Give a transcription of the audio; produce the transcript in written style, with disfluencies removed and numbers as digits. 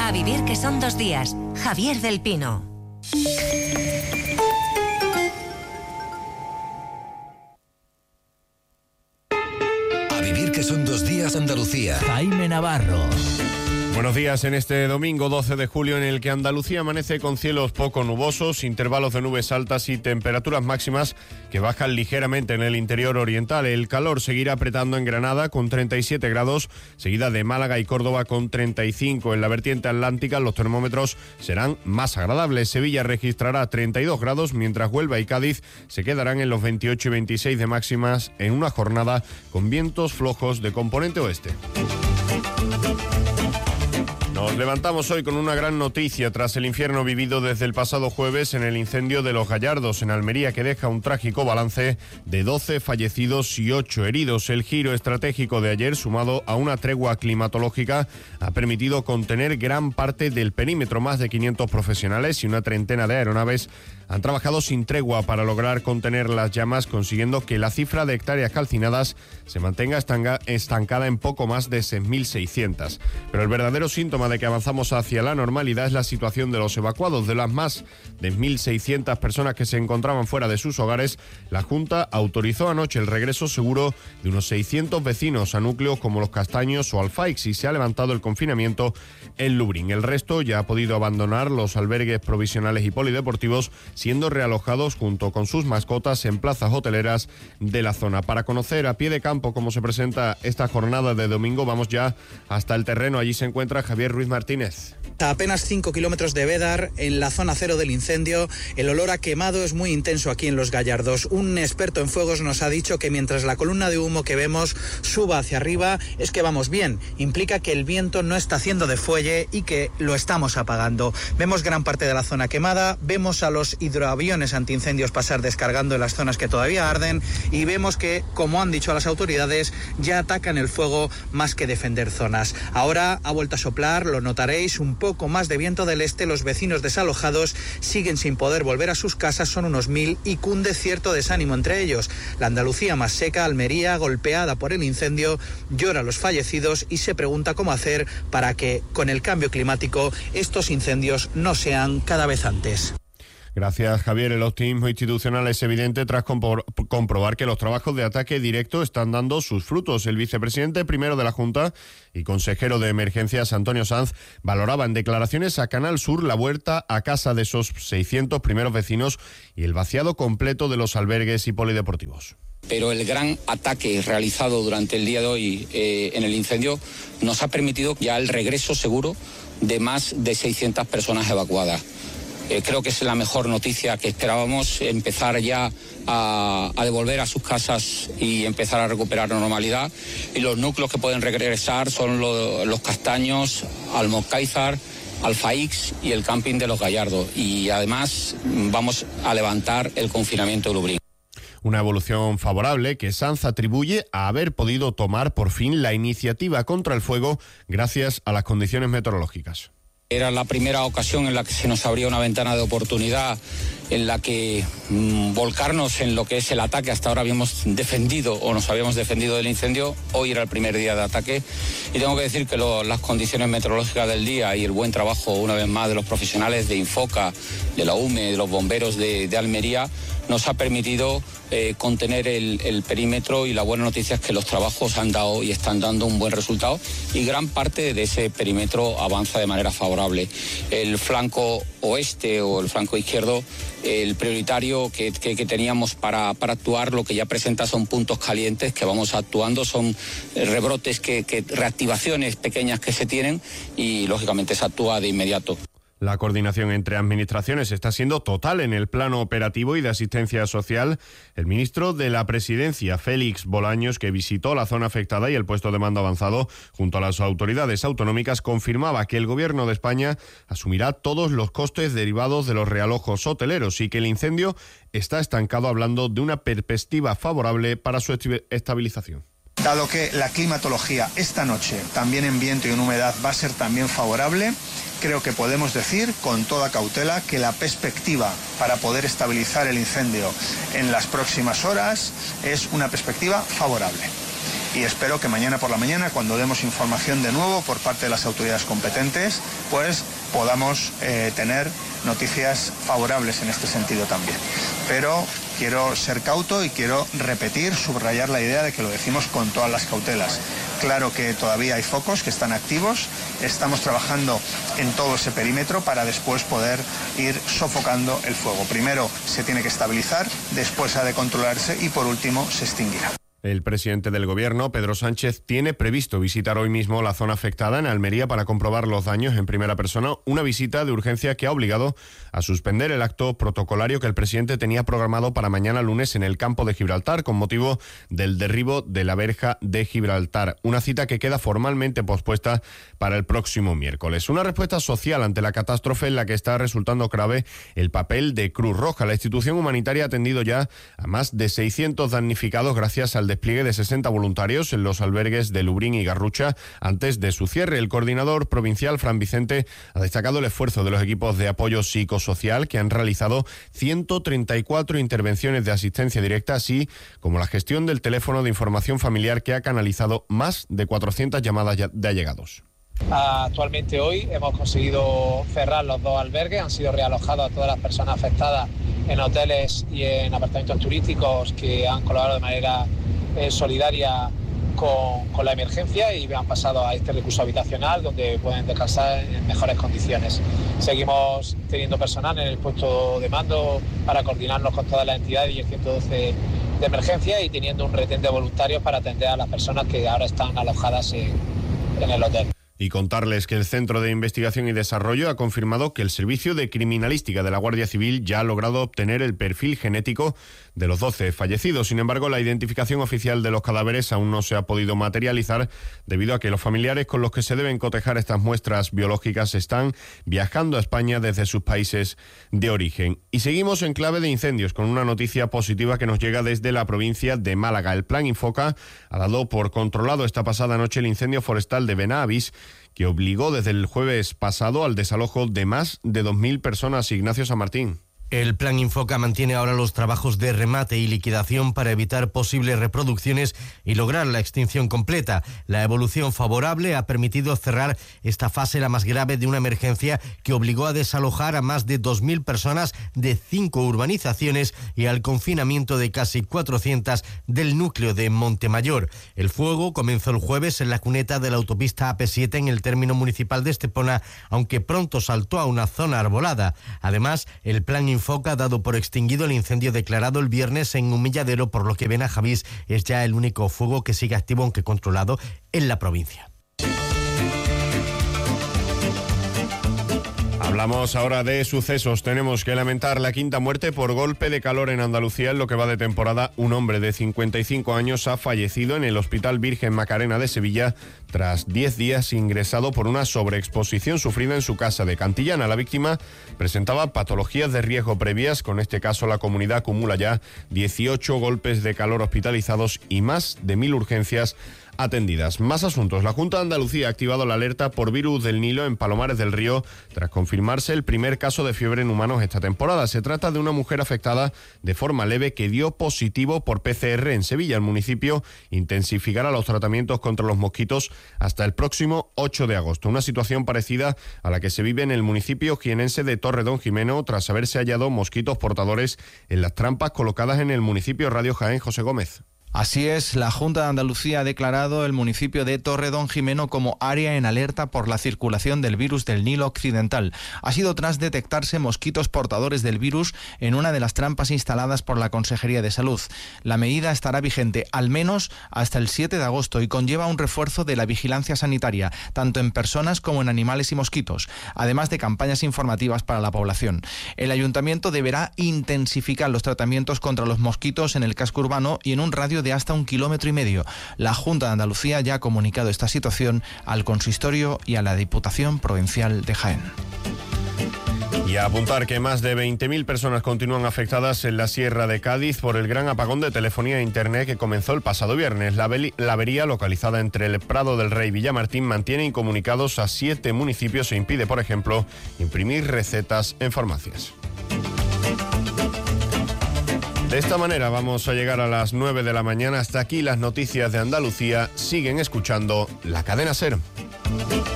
A vivir que son 2 días. Javier del Pino. A vivir que son 2 días, Andalucía. Jaime Navarro. Buenos días en este domingo 12 de julio en el que Andalucía amanece con cielos poco nubosos, intervalos de nubes altas y temperaturas máximas que bajan ligeramente en el interior oriental. El calor seguirá apretando en Granada con 37 grados, seguida de Málaga y Córdoba con 35. En la vertiente atlántica los termómetros serán más agradables. Sevilla registrará 32 grados, mientras Huelva y Cádiz se quedarán en los 28 y 26 de máximas en una jornada con vientos flojos de componente oeste. Nos levantamos hoy con una gran noticia tras el infierno vivido desde el pasado jueves en el incendio de Los Gallardos en Almería, que deja un trágico balance de 12 fallecidos y 8 heridos. El giro estratégico de ayer, sumado a una tregua climatológica, ha permitido contener gran parte del perímetro. Más de 500 profesionales y una treintena de aeronaves han trabajado sin tregua para lograr contener las llamas, consiguiendo que la cifra de hectáreas calcinadas se mantenga estancada en poco más de 6.600. Pero el verdadero síntoma de que avanzamos hacia la normalidad es la situación de los evacuados. De las más de 1.600 personas que se encontraban fuera de sus hogares, la Junta autorizó anoche el regreso seguro de unos 600 vecinos a núcleos como Los Castaños o Alfaix, y se ha levantado el confinamiento en Lubrín. El resto ya ha podido abandonar los albergues provisionales y polideportivos, siendo realojados junto con sus mascotas en plazas hoteleras de la zona. Para conocer a pie de campo cómo se presenta esta jornada de domingo, vamos ya hasta el terreno. Allí se encuentra Javier Ruiz Martínez. A apenas 5 kilómetros de Bédar, en la zona cero del incendio, el olor a quemado es muy intenso aquí en Los Gallardos. Un experto en fuegos nos ha dicho que mientras la columna de humo que vemos suba hacia arriba, es que vamos bien. Implica que el viento no está haciendo de fuelle y que lo estamos apagando. Vemos gran parte de la zona quemada, vemos a los hidroaviones antiincendios pasar descargando en las zonas que todavía arden, y vemos que, como han dicho a las autoridades, ya atacan el fuego más que defender zonas. Ahora ha vuelto a soplar, lo notaréis, un poco más de viento del este. Los vecinos desalojados siguen sin poder volver a sus casas, son unos 1.000, y cunde cierto desánimo entre ellos. La Andalucía más seca, Almería, golpeada por el incendio, llora a los fallecidos y se pregunta cómo hacer para que, con el cambio climático, estos incendios no sean cada vez antes. Gracias, Javier. El optimismo institucional es evidente tras comprobar que los trabajos de ataque directo están dando sus frutos. El vicepresidente primero de la Junta y consejero de Emergencias, Antonio Sanz, valoraba en declaraciones a Canal Sur la vuelta a casa de esos 600 primeros vecinos y el vaciado completo de los albergues y polideportivos. Pero el gran ataque realizado durante el día de hoy en el incendio nos ha permitido ya el regreso seguro de más de 600 personas evacuadas. Creo que es la mejor noticia que esperábamos, empezar ya a devolver a sus casas y empezar a recuperar la normalidad. Y los núcleos que pueden regresar son Los Castaños, Almocáizar, Alfaix y el camping de Los Gallardos. Y además vamos a levantar el confinamiento de Lubrín. Una evolución favorable que Sanz atribuye a haber podido tomar por fin la iniciativa contra el fuego gracias a las condiciones meteorológicas. Era la primera ocasión en la que se nos abría una ventana de oportunidad en la que volcarnos en lo que es el ataque. Hasta ahora habíamos defendido o nos habíamos defendido del incendio. Hoy era el primer día de ataque y tengo que decir que las condiciones meteorológicas del día y el buen trabajo una vez más de los profesionales de Infoca, de la UME, de los bomberos de Almería nos ha permitido contener el perímetro, y la buena noticia es que los trabajos han dado y están dando un buen resultado y gran parte de ese perímetro avanza de manera favorable. El flanco oeste o el flanco izquierdo, el prioritario que teníamos para actuar, lo que ya presenta son puntos calientes que vamos actuando, son rebrotes, reactivaciones pequeñas que se tienen y lógicamente se actúa de inmediato. La coordinación entre administraciones está siendo total en el plano operativo y de asistencia social. El ministro de la Presidencia, Félix Bolaños, que visitó la zona afectada y el puesto de mando avanzado junto a las autoridades autonómicas, confirmaba que el Gobierno de España asumirá todos los costes derivados de los realojos hoteleros y que el incendio está estancado, hablando de una perspectiva favorable para su estabilización. Dado que la climatología esta noche, también en viento y en humedad, va a ser también favorable, creo que podemos decir con toda cautela que la perspectiva para poder estabilizar el incendio en las próximas horas es una perspectiva favorable. y espero que mañana por la mañana, cuando demos información de nuevo por parte de las autoridades competentes, pues podamos tener noticias favorables en este sentido también. Pero quiero ser cauto y quiero repetir, subrayar la idea de que lo decimos con todas las cautelas. Claro que todavía hay focos que están activos, estamos trabajando en todo ese perímetro para después poder ir sofocando el fuego. Primero se tiene que estabilizar, después ha de controlarse y por último se extinguirá. El presidente del Gobierno, Pedro Sánchez, tiene previsto visitar hoy mismo la zona afectada en Almería para comprobar los daños en primera persona, una visita de urgencia que ha obligado a suspender el acto protocolario que el presidente tenía programado para mañana lunes en el campo de Gibraltar con motivo del derribo de la verja de Gibraltar, una cita que queda formalmente pospuesta para el próximo miércoles. Una respuesta social ante la catástrofe en la que está resultando grave el papel de Cruz Roja. La institución humanitaria ha atendido ya a más de 600 damnificados gracias al despliegue de 60 voluntarios en los albergues de Lubrín y Garrucha antes de su cierre. El coordinador provincial, Fran Vicente, ha destacado el esfuerzo de los equipos de apoyo psicosocial que han realizado 134 intervenciones de asistencia directa, así como la gestión del teléfono de información familiar que ha canalizado más de 400 llamadas de allegados. Actualmente hoy hemos conseguido cerrar los 2 albergues, han sido realojados a todas las personas afectadas en hoteles y en apartamentos turísticos que han colaborado de manera solidaria con la emergencia y han pasado a este recurso habitacional donde pueden descansar en mejores condiciones. Seguimos teniendo personal en el puesto de mando para coordinarnos con todas las entidades y el 112 de emergencia y teniendo un retén de voluntarios para atender a las personas que ahora están alojadas en el hotel. Y contarles que el Centro de Investigación y Desarrollo ha confirmado que el Servicio de Criminalística de la Guardia Civil ya ha logrado obtener el perfil genético de los 12 fallecidos. Sin embargo, la identificación oficial de los cadáveres aún no se ha podido materializar debido a que los familiares con los que se deben cotejar estas muestras biológicas están viajando a España desde sus países de origen. Y seguimos en clave de incendios con una noticia positiva que nos llega desde la provincia de Málaga. El Plan Infoca ha dado por controlado esta pasada noche el incendio forestal de Benavis, que obligó desde el jueves pasado al desalojo de más de 2.000 personas. Ignacio San Martín. El Plan Infoca mantiene ahora los trabajos de remate y liquidación para evitar posibles reproducciones y lograr la extinción completa. La evolución favorable ha permitido cerrar esta fase, la más grave de una emergencia que obligó a desalojar a más de 2.000 personas de 5 urbanizaciones y al confinamiento de casi 400 del núcleo de Montemayor. El fuego comenzó el jueves en la cuneta de la autopista AP7 en el término municipal de Estepona, aunque pronto saltó a una zona arbolada. Además, el Plan Infoca ha dado por extinguido el incendio declarado el viernes en Humilladero, por lo que Benajavís es ya el único fuego que sigue activo, aunque controlado, en la provincia. Hablamos ahora de sucesos. Tenemos que lamentar la 5ª muerte por golpe de calor en Andalucía. En lo que va de temporada, un hombre de 55 años ha fallecido en el Hospital Virgen Macarena de Sevilla tras 10 días ingresado por una sobreexposición sufrida en su casa de Cantillana. La víctima presentaba patologías de riesgo previas. Con este caso, la comunidad acumula ya 18 golpes de calor hospitalizados y más de 1.000 urgencias atendidas. Más asuntos. La Junta de Andalucía ha activado la alerta por virus del Nilo en Palomares del Río tras confirmarse el primer caso de fiebre en humanos esta temporada. Se trata de una mujer afectada de forma leve que dio positivo por PCR en Sevilla. El municipio intensificará los tratamientos contra los mosquitos hasta el próximo 8 de agosto. Una situación parecida a la que se vive en el municipio jienense de Torredonjimeno tras haberse hallado mosquitos portadores en las trampas colocadas en el municipio. Radio Jaén, José Gómez. Así es, la Junta de Andalucía ha declarado el municipio de Torredonjimeno como área en alerta por la circulación del virus del Nilo Occidental. Ha sido tras detectarse mosquitos portadores del virus en una de las trampas instaladas por la Consejería de Salud. La medida estará vigente al menos hasta el 7 de agosto y conlleva un refuerzo de la vigilancia sanitaria, tanto en personas como en animales y mosquitos, además de campañas informativas para la población. El ayuntamiento deberá intensificar los tratamientos contra los mosquitos en el casco urbano y en un radio de hasta 1,5 kilómetros. La Junta de Andalucía ya ha comunicado esta situación al Consistorio y a la Diputación Provincial de Jaén. Y a apuntar que más de 20.000 personas continúan afectadas en la Sierra de Cádiz por el gran apagón de telefonía e internet que comenzó el pasado viernes. La avería, localizada entre el Prado del Rey y Villamartín, mantiene incomunicados a 7 municipios e impide, por ejemplo, imprimir recetas en farmacias. De esta manera vamos a llegar a las 9 de la mañana. Hasta aquí las noticias de Andalucía. Siguen escuchando La Cadena SER.